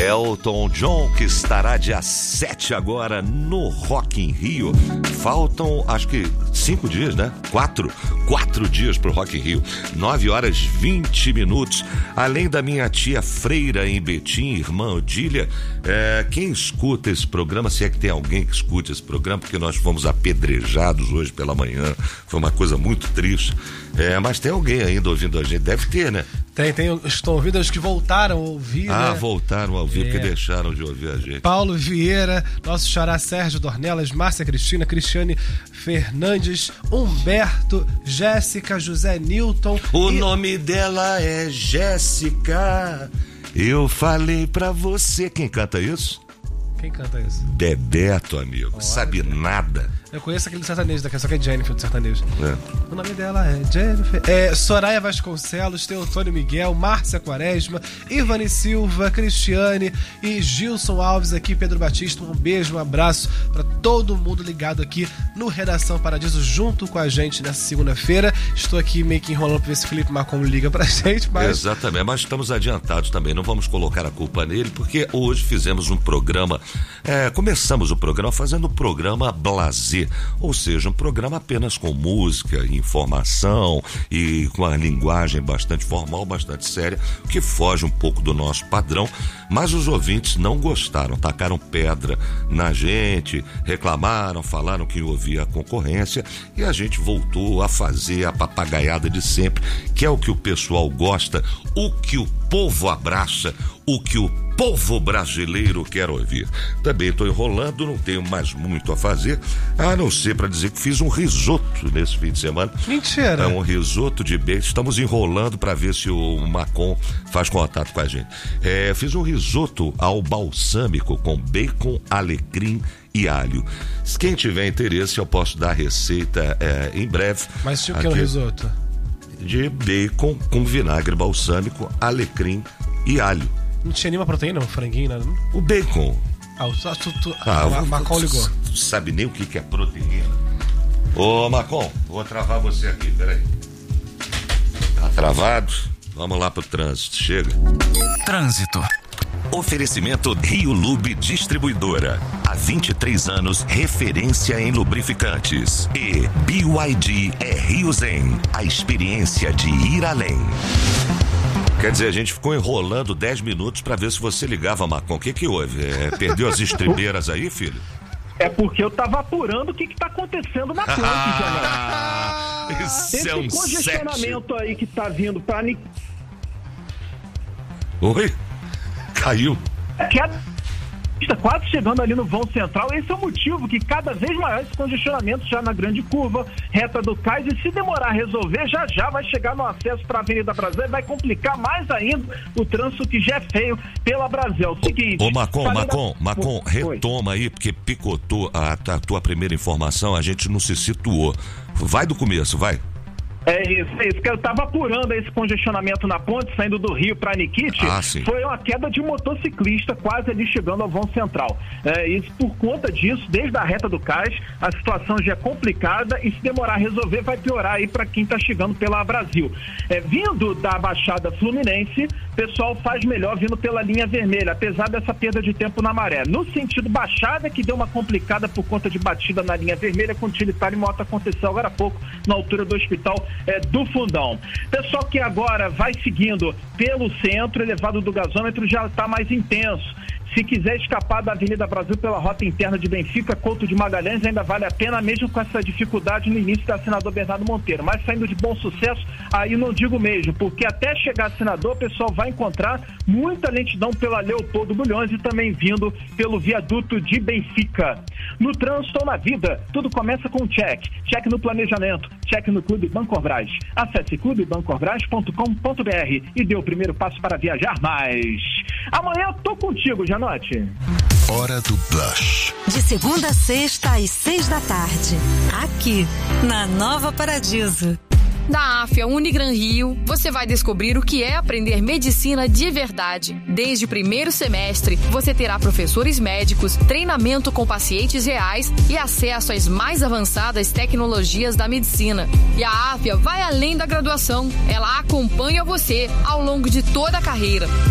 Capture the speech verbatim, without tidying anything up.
Elton John, que estará dia sete agora no Rock in Rio. Faltam, acho que, cinco dias, né? Quatro. Quatro dias pro Rock in Rio. Nove horas e vinte minutos. Além da minha tia Freira em Betim, irmã Odília, é, quem escuta esse programa, se é que tem alguém que escute esse programa, porque nós fomos apedrejados hoje pela manhã, foi uma coisa muito triste. É, mas tem alguém ainda ouvindo a gente, deve ter, né? Tem, tem, estão ouvindo os que voltaram a ouvir, Ah, né? voltaram a ouvir, É. porque deixaram de ouvir a gente. Paulo Vieira, nosso xará Sérgio Dornelas, Márcia Cristina, Cristiane Fernandes, Humberto, Jéssica, José Newton. O e... nome dela é Jéssica. Eu falei pra você. Quem canta isso? Quem canta isso? Bebeto, amigo. Olha. Sabe nada. Eu conheço aquele sertanejo daqui, só que é Jennifer do sertanejo. É. O nome dela é Jennifer. É, Soraya Vasconcelos, Teotônio Miguel, Márcia Quaresma, Ivani Silva, Cristiane e Gilson Alves aqui, Pedro Batista. Um beijo, um abraço pra todo mundo ligado aqui no Redação Paradiso, junto com a gente nessa segunda-feira. Estou aqui meio que enrolando pra ver se o Felipe Marcon liga pra gente, mas... Exatamente, mas estamos adiantados também, não vamos colocar a culpa nele, porque hoje fizemos um programa, é, começamos o programa fazendo o programa Blazer, ou seja, um programa apenas com música, informação e com a linguagem bastante formal, bastante séria, que foge um pouco do nosso padrão, mas os ouvintes não gostaram, tacaram pedra na gente, reclamaram, falaram que ouvia a concorrência e a gente voltou a fazer a papagaiada de sempre, que é o que o pessoal gosta, o que o povo abraça, o que o povo brasileiro quer ouvir. Também estou enrolando, não tenho mais muito a fazer, a não ser para dizer que fiz um risoto nesse fim de semana. Mentira! É um risoto de bacon. Estamos enrolando para ver se o Macon faz contato com a gente. É, fiz um risoto ao balsâmico com bacon, alecrim e alho. Se quem tiver interesse, eu posso dar a receita é, em breve. Mas tinha o que no risoto? De bacon com vinagre balsâmico, alecrim e alho. Não tinha nenhuma proteína, um franguinho, nada? Não? O bacon. Ah, o tu, tu, tu, Ah, o Macon ligou. Tu sabe nem o que, que é proteína. Ô, Macon, vou travar você aqui, peraí. Tá travado? Vamos lá pro trânsito, chega. Trânsito. Oferecimento Rio Lube Distribuidora. Há vinte e três anos, referência em lubrificantes. E B Y D é Rio Zen, a experiência de ir além. Quer dizer, a gente ficou enrolando dez minutos pra ver se você ligava, Macon. O que que houve? É, perdeu as estribeiras aí, filho? É porque eu tava apurando o que que tá acontecendo na ponte, Ah, Janete. isso é um Esse congestionamento sete. aí que tá vindo pra... Ni- Oi? Caiu. que a... está quase chegando ali no vão central. Esse é o motivo que cada vez maior esse congestionamento já na grande curva, reta do Cais, e se demorar a resolver, já já vai chegar no acesso para a Avenida Brasil e vai complicar mais ainda o trânsito que já é feio pela Brasil. É o seguinte... Ô, Macon, falei Macon, da- Macon, Oi. retoma aí, porque picotou a, a tua primeira informação, a gente não se situou. Vai do começo, vai. É isso, é isso, que eu tava apurando esse congestionamento na ponte, saindo do Rio para Nikit. Ah, sim. Foi uma queda de um motociclista quase ali chegando ao vão central. É, isso por conta disso, desde a reta do Cais, a situação já é complicada e se demorar a resolver vai piorar aí para quem tá chegando pela Brasil. É, vindo da Baixada Fluminense, o pessoal faz melhor vindo pela linha vermelha, apesar dessa perda de tempo na maré. No sentido Baixada, que deu uma complicada por conta de batida na linha vermelha, com utilitário e moto aconteceu agora há pouco, na altura do hospital É, do Fundão. Pessoal que agora vai seguindo pelo centro, elevado do gasômetro já está mais intenso. Se quiser escapar da Avenida Brasil pela rota interna de Benfica, Couto de Magalhães, ainda vale a pena, mesmo com essa dificuldade no início da Senador Bernardo Monteiro. Mas saindo de Bom Sucesso, aí não digo mesmo, porque até chegar a Senador, o pessoal vai encontrar muita lentidão pela Leopoldo Bulhões e também vindo pelo viaduto de Benfica. No trânsito ou na vida, tudo começa com um check. Check no planejamento, check no Clube Bancorbras. Acesse clube bancorbras ponto com ponto b r e dê o primeiro passo para viajar mais. Amanhã eu tô contigo, Janote. Hora do Blush. De segunda a sexta, às seis da tarde. Aqui, na Nova Paradiso. Na Afia Unigran Rio, você vai descobrir o que é aprender medicina de verdade. Desde o primeiro semestre, você terá professores médicos, treinamento com pacientes reais e acesso às mais avançadas tecnologias da medicina. E a Afia vai além da graduação. Ela acompanha você ao longo de toda a carreira.